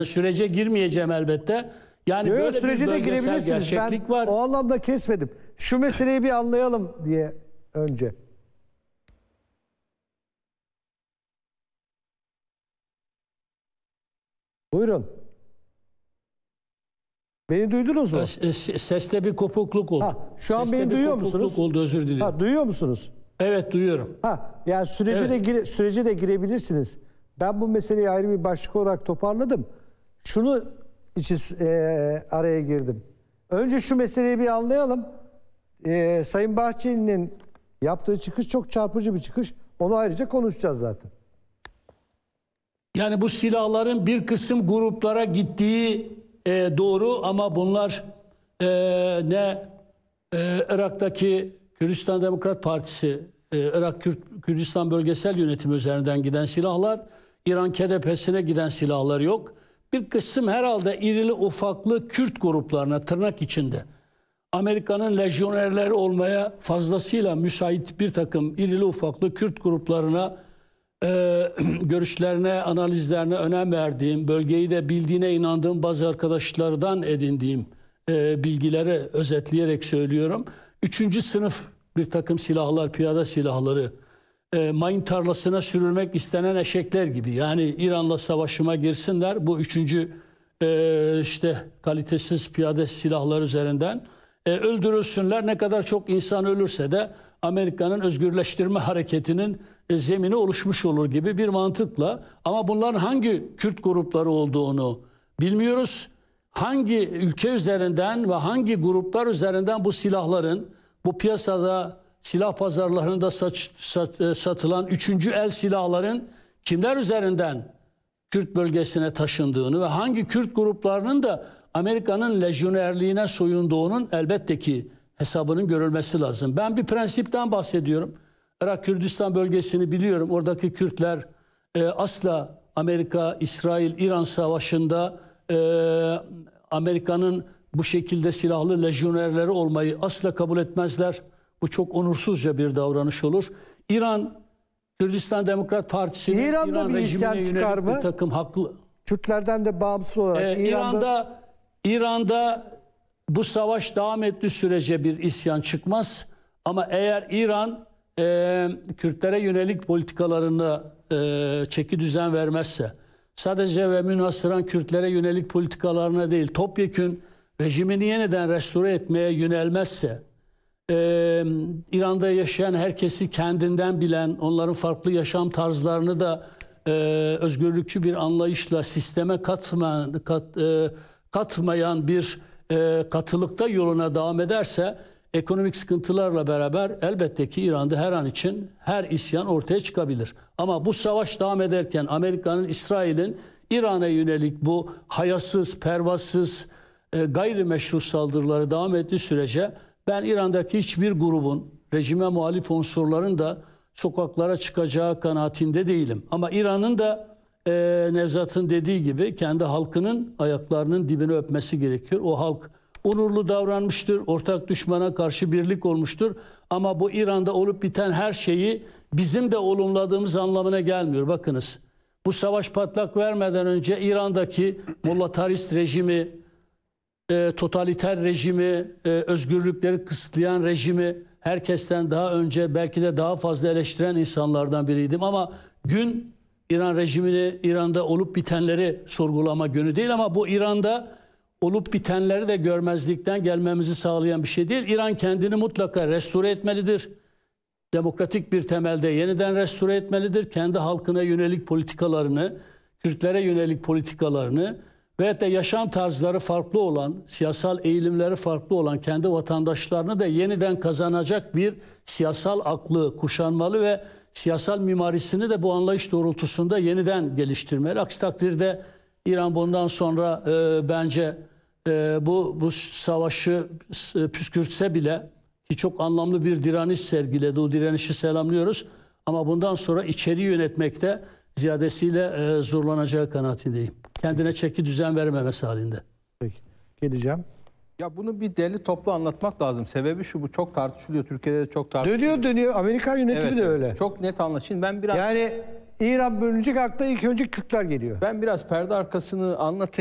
Sürece girmeyeceğim elbette. Yani Yo, böyle sürece bir de bölgesel girebilirsiniz. gerçeklik Ben var. o anlamda kesmedim. Şu meseleyi bir anlayalım diye önce. Buyurun. Beni duydunuz mu? Seste bir kopukluk oldu. Şu an Seste beni bir duyuyor kopukluk musunuz? oldu, özür dilerim. Duyuyor musunuz? Evet, duyuyorum. Yani sürece Evet. sürece de girebilirsiniz. Ben bu meseleyi ayrı bir başlık olarak toparladım. Şunu için araya girdim. Önce şu meseleyi bir anlayalım. Sayın Bahçeli'nin yaptığı çıkış çok çarpıcı bir çıkış. Onu ayrıca konuşacağız zaten. Yani bu silahların bir kısım gruplara gittiği doğru ama bunlar Irak'taki Kürdistan Demokrat Partisi, Irak Kürdistan Bölgesel Yönetimi üzerinden giden silahlar, İran KDP'sine giden silahlar yok. Bir kısım herhalde irili ufaklı Kürt gruplarına tırnak içinde Amerika'nın lejyonerleri olmaya fazlasıyla müsait bir takım irili ufaklı Kürt gruplarına görüşlerine, analizlerine önem verdiğim, bölgeyi de bildiğine inandığım bazı arkadaşlardan edindiğim bilgileri özetleyerek söylüyorum. Üçüncü sınıf bir takım silahlar, piyade silahları, mayın tarlasına sürülmek istenen eşekler gibi. Yani İran'la savaşıma girsinler, bu üçüncü kalitesiz piyade silahlar üzerinden öldürülsünler. Ne kadar çok insan ölürse de Amerika'nın özgürleştirme hareketinin zemini oluşmuş olur gibi bir mantıkla, ama bunların hangi Kürt grupları olduğunu bilmiyoruz. Hangi ülke üzerinden ve hangi gruplar üzerinden bu silahların bu piyasada, silah pazarlarında satılan üçüncü el silahların kimler üzerinden Kürt bölgesine taşındığını ve hangi Kürt gruplarının da Amerika'nın lejyonerliğine soyunduğunun elbette ki hesabının görülmesi lazım. Ben bir prensipten bahsediyorum. Irak Kürdistan bölgesini biliyorum. Oradaki Kürtler asla Amerika, İsrail, İran savaşında Amerika'nın bu şekilde silahlı lejyonerleri olmayı asla kabul etmezler. Bu çok onursuzca bir davranış olur. İran Kürdistan Demokrat Partisi'nin İran'da bir isyan çıkar mı? Bir takım haklı. Kürtlerden de bağımsız olarak İran'da bu savaş devam ettiği sürece bir isyan çıkmaz. Ama eğer İran Kürtlere yönelik politikalarına çeki düzen vermezse, sadece ve münhasıran Kürtlere yönelik politikalarına değil, topyekün rejimini yeniden restore etmeye yönelmezse, İran'da yaşayan herkesi kendinden bilen, onların farklı yaşam tarzlarını da özgürlükçü bir anlayışla sisteme katmayan bir katılıkta yoluna devam ederse, ekonomik sıkıntılarla beraber elbette ki İran'da her an için her isyan ortaya çıkabilir. Ama bu savaş devam ederken Amerika'nın, İsrail'in İran'a yönelik bu hayasız, pervasız, gayrimeşru saldırıları devam ettiği sürece ben İran'daki hiçbir grubun, rejime muhalif unsurların da sokaklara çıkacağı kanaatinde değilim. Ama İran'ın da Nevzat'ın dediği gibi kendi halkının ayaklarının dibine öpmesi gerekiyor. O halk onurlu davranmıştır, ortak düşmana karşı birlik olmuştur. Ama bu İran'da olup biten her şeyi bizim de olumladığımız anlamına gelmiyor. Bakınız, bu savaş patlak vermeden önce İran'daki mollatarist rejimi, totaliter rejimi, özgürlükleri kısıtlayan rejimi herkesten daha önce belki de daha fazla eleştiren insanlardan biriydim. Ama gün İran rejimini, İran'da olup bitenleri sorgulama günü değil, ama bu İran'da olup bitenleri de görmezlikten gelmemizi sağlayan bir şey değil. İran kendini mutlaka restore etmelidir. Demokratik bir temelde yeniden restore etmelidir. Kendi halkına yönelik politikalarını, Kürtlere yönelik politikalarını veyahut da yaşam tarzları farklı olan, siyasal eğilimleri farklı olan kendi vatandaşlarını da yeniden kazanacak bir siyasal aklı kuşanmalı ve siyasal mimarisini de bu anlayış doğrultusunda yeniden geliştirmeli. Aksi takdirde İran bundan sonra bence bu savaşı püskürtse bile, ki çok anlamlı bir direniş sergiledi, o direnişi selamlıyoruz, ama bundan sonra içeriği yönetmekte ziyadesiyle zorlanacağı kanaatindeyim. Kendine çeki düzen vermemesi halinde. Peki, geleceğim. Ya bunu bir derli toplu anlatmak lazım. Sebebi şu, bu çok tartışılıyor. Türkiye'de de çok tartışılıyor. Dönüyor. Amerikan yönetimi de öyle. Çok net anlaşılıyor. Ben biraz... Yani İran bölünecek, akla ilk önce Kürtler geliyor. Ben biraz perde arkasını anlatayım.